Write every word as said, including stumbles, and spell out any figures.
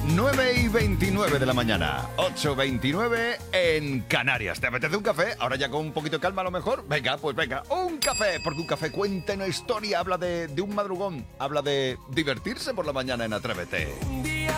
nueve y veintinueve de la mañana, ocho y veintinueve en Canarias. ¿Te apetece un café? Ahora ya con un poquito de calma a lo mejor. Venga, pues venga, un café, porque un café cuenta una historia, habla de, de un madrugón, habla de divertirse por la mañana en Atrévete.